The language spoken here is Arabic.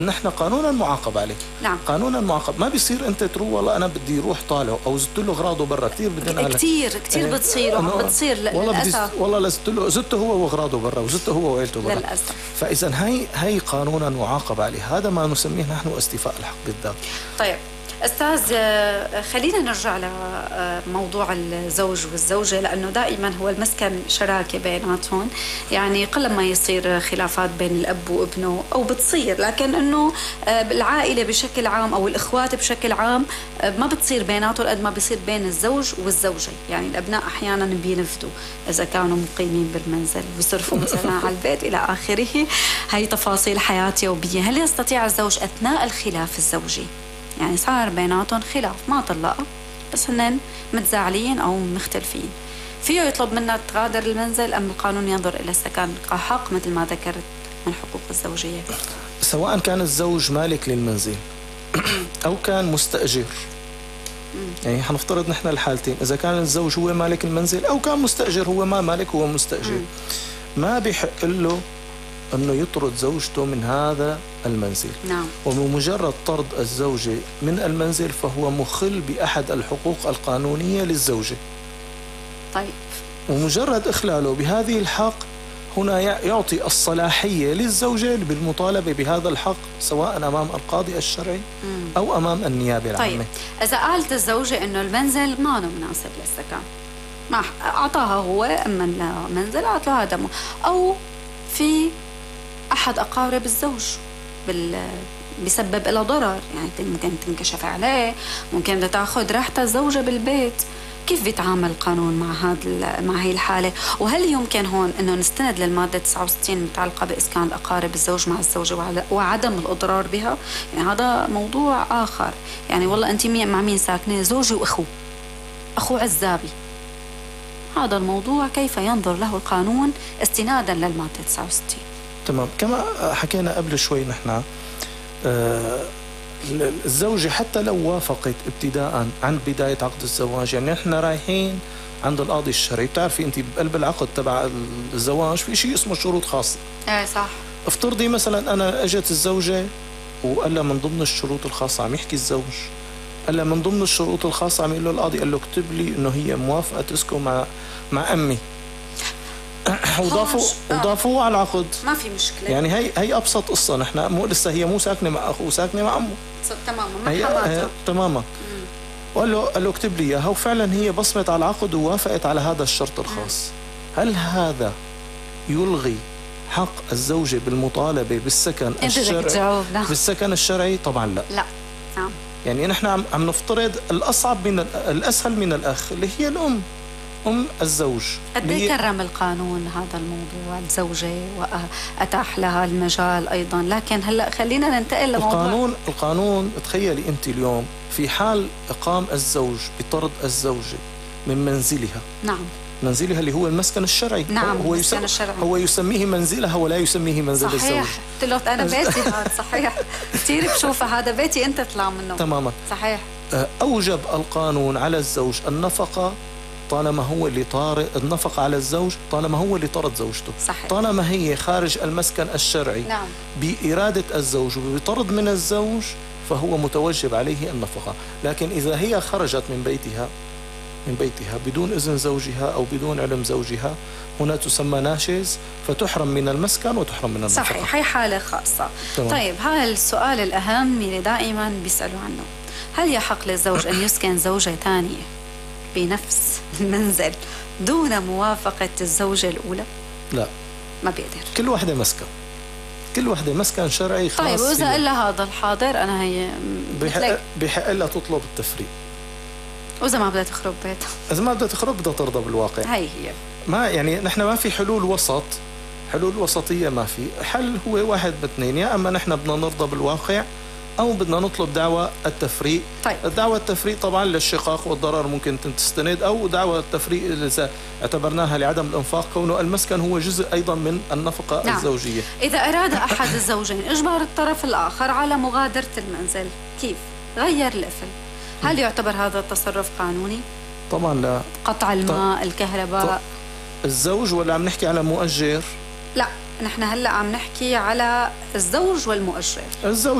نحن قانونا معاقب عليه. نعم. قانونا معاقب، ما بيصير انت تروح والله انا بدي روح طالع او زدت له اغراضه برا. كثير بدنا كثير بتصير وبتصير للاسف. والله زدته هو واغراضه برا وزدته هو وعيلته برا للاسف. فاذا هي قانونا معاقب عليه. هذا ما نسميه نحن استيفاء الحق بالذات. طيب أستاذ، خلينا نرجع لموضوع الزوج والزوجة، لأنه دائما هو المسكن شراكة بيناتهم. يعني قلما يصير خلافات بين الأب وابنه أو بتصير، لكن أنه العائلة بشكل عام أو الإخوات بشكل عام ما بتصير بيناتهم قد ما بيصير بين الزوج والزوجة. يعني الأبناء أحيانا بينفذوا إذا كانوا مقيمين بالمنزل ويصرفوا مثلا على البيت إلى آخره. هي تفاصيل حياة يومية. هل يستطيع الزوج أثناء الخلاف الزوجي، يعني صار بيناتهم خلاف ما طلقوا بس هنن متزاعلين أو مختلفين، فيه يطلب منها تغادر المنزل أم القانون ينظر إلى السكن كحق مثل ما ذكرت من حقوق الزوجية؟ سواء كان الزوج مالك للمنزل أو كان مستأجر. يعني حنفترض نحن الحالتين، إذا كان الزوج هو مالك المنزل أو كان مستأجر، هو ما مالك هو مستأجر، ما بيحق له أنه يطرد زوجته من هذا المنزل. نعم. وبمجرد طرد الزوجة من المنزل فهو مخل بأحد الحقوق القانونية للزوجة. طيب. ومجرد إخلاله بهذه الحق هنا يعطي الصلاحية للزوجة بالمطالبة بهذا الحق سواء أمام القاضي الشرعي أو أمام النيابة العامة. طيب إذا قالت الزوجة إنه المنزل ما مناسب للسكن، ما أعطاها هو أمن له منزل أعطاها دمه، أو في أحد أقارب الزوج بيسبب له ضرر، يعني ممكن تنكشف عليه، ممكن تاخذ راحتها الزوجة بالبيت، كيف بيتعامل القانون مع هي الحالة؟ وهل يمكن هون إنه نستند للمادة 69 المتعلقة بإسكان الأقارب الزوج مع الزوجة وعدم الإضرار بها؟ يعني هذا موضوع آخر. يعني والله أنت مع مين ساكنة؟ زوجي أخو عزابي. هذا الموضوع كيف ينظر له القانون استنادا للمادة 69؟ تمام. كما حكينا قبل شوي نحن الزوجة حتى لو وافقت ابتداء عن بداية عقد الزواج، يعني نحن رايحين عند القاضي الشرعي، بتعرفي انت بقلب العقد تبع الزواج في شيء اسمه شروط خاصة. صح. افترضي مثلا انا اجت الزوجة وقال لها من ضمن الشروط الخاصة، عم يحكي الزوج قال لها من ضمن الشروط الخاصة، عم يقول له القاضي قال له اكتب لي انه هي موافقة تسكن مع امي، وضافوه على العقد، ما في مشكلة. يعني هي أبسط قصة. نحن مو لسه هي مو ساكنة مع أخوه، ساكنة مع أمه تماما مع حماته تماما. وقال له اكتب لي إياها، وفعلا هي بصمت على العقد ووافقت على هذا الشرط الخاص. هل هذا يلغي حق الزوجة بالمطالبة بالسكن الشرعي؟ بالسكن الشرعي طبعا لا. لا. نعم. يعني نحن عم نفترض الأسهل من الأخ اللي هي الأم، الزوج. قد ايه كرم القانون هذا الموضوع الزوجة وأتاح لها المجال أيضا، لكن هلا خلينا ننتقل لموضوع القانون. تخيلي أنت اليوم في حال إقام الزوج بطرد الزوجة من منزلها. نعم. منزلها اللي هو المسكن الشرعي. نعم. هو يسميه منزلها ولا يسميه منزل صحيح. الزوج. قلت له أنا بيتي هذا. صحيح. كثير بشوفها هذا بيتي أنت طلع منه. تماما. صحيح. أوجب القانون على الزوج النفقة طالما هو اللي النفقة على الزوج طالما هو اللي طرد زوجته. صحيح. طالما هي خارج المسكن الشرعي. نعم. بإرادة الزوج وبطرد من الزوج فهو متوجب عليه النفقة. لكن إذا هي خرجت من بيتها بدون إذن زوجها أو بدون علم زوجها، هنا تسمى ناشز، فتحرم من المسكن وتحرم من النفقة. صحيح. هي حالة خاصة. تمام. طيب هذا السؤال الأهم اللي دائما بيسألوا عنه، هل يحق للزوج أن يسكن زوجة ثانية بنفس المنزل دون موافقة الزوجة الأولى؟ لا، ما بيقدر. كل واحدة مسكن شرعي خاص. طيب وإذا قال لها هذا الحاضر أنا هي بحق لها تطلب التفريق. وإذا ما بدها تخرب بيتها؟ إذا ما بدها تخرب بدها ترضى بالواقع. هي ما يعني نحن ما في حلول وسطية، ما في حل. هو واحد باثنين، يا أما نحن بدنا نرضى بالواقع أو بدنا نطلب دعوى التفريق. طيب. الدعوى التفريق طبعا للشقاق والضرر ممكن تستند، أو دعوى التفريق إذا اعتبرناها لعدم الإنفاق كونه المسكن هو جزء أيضا من النفقة. نعم. الزوجية. إذا أراد أحد الزوجين إجبار الطرف الآخر على مغادرة المنزل، كيف غير القفل، هل يعتبر هذا التصرف قانوني؟ طبعا لا. قطع الماء، الكهرباء. الزوج ولا عم نحكي على مؤجر؟ لا، نحن هلا عم نحكي على الزوج والمؤجر. الزوج